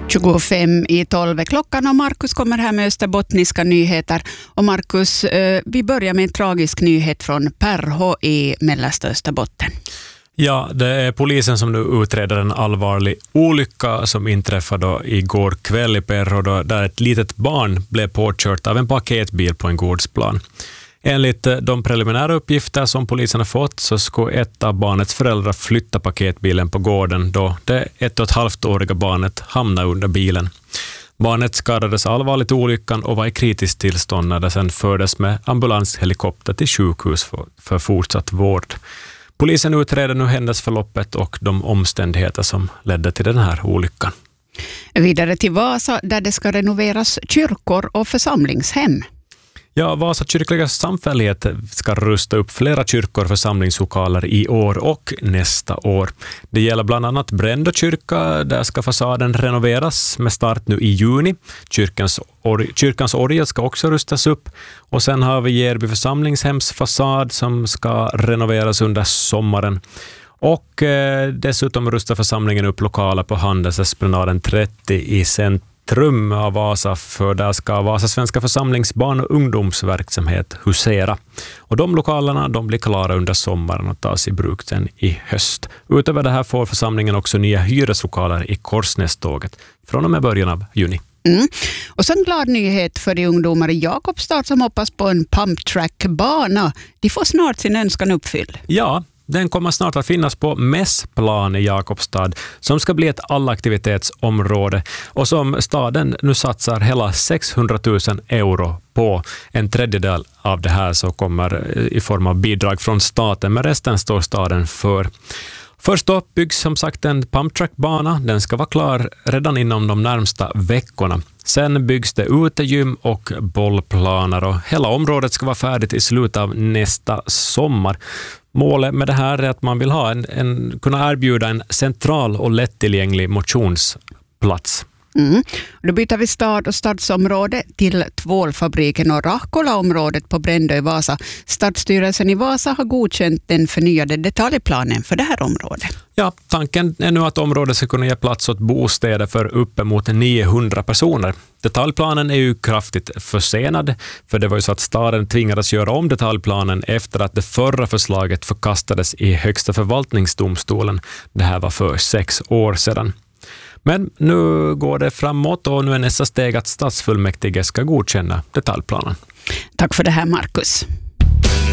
25:12 klockan och Markus kommer här med österbottniska nyheter. Och Markus, vi börjar med en tragisk nyhet från Perho i mellersta Österbotten. Ja, det är polisen som nu utreder en allvarlig olycka som inträffade igår kväll i Perho där ett litet barn blev påkört av en paketbil på en gårdsplan. Enligt de preliminära uppgifter som polisen har fått så ska ett av barnets föräldrar flytta paketbilen på gården då det 1,5-åriga barnet hamnade under bilen. Barnet skadades allvarligt i olyckan och var i kritiskt tillstånd när det sedan fördes med ambulanshelikopter till sjukhus för fortsatt vård. Polisen utreder nu händelseförloppet och de omständigheter som ledde till den här olyckan. Vidare till Vasa där det ska renoveras kyrkor och församlingshem. Ja, Vasa kyrkliga samfällighet ska rusta upp flera kyrkor och församlingslokaler i år och nästa år. Det gäller bland annat Brändö kyrka, där ska fasaden renoveras med start nu i juni. Kyrkans orgel ska också rustas upp. Och sen har vi Järby församlingshems fasad som ska renoveras under sommaren. Och dessutom rustar församlingen upp lokaler på Handelsesplanaden 30 i centrum av Vasa, för där ska Vasa svenska församlingsbarn- och ungdomsverksamhet husera. Och de lokalerna blir klara under sommaren och tas i bruk sen i höst. Utöver det här får församlingen också nya hyreslokaler i Korsnäståget från och med början av juni. Och så en glad nyhet för de ungdomar i Jakobstad som hoppas på en pumptrack-bana. De får snart sin önskan uppfylld. Ja, den kommer snart att finnas på Mässplan i Jakobstad som ska bli ett allaktivitetsområde och som staden nu satsar hela 600 000 euro på. En tredjedel av det här så kommer i form av bidrag från staten, men resten står staden för. Först då byggs som sagt en pumptrackbana. Den ska vara klar redan inom de närmsta veckorna. Sen byggs det utegym och bollplaner och hela området ska vara färdigt i slutet av nästa sommar. Målet med det här är att man vill ha kunna erbjuda en central och lättillgänglig motionsplats. Då byter vi stad och stadsområde till tvålfabriken och Rahkola-området på Brändö i Vasa. Stadsstyrelsen i Vasa har godkänt den förnyade detaljplanen för det här området. Ja, tanken är nu att området ska kunna ge plats åt bostäder för uppemot 900 personer. Detaljplanen är ju kraftigt försenad, för det var ju så att staden tvingades göra om detaljplanen efter att det förra förslaget förkastades i Högsta förvaltningsdomstolen. Det här var för 6 år sedan. Men nu går det framåt och nu är nästa steg att stadsfullmäktige ska godkänna detaljplanen. Tack för det här, Markus.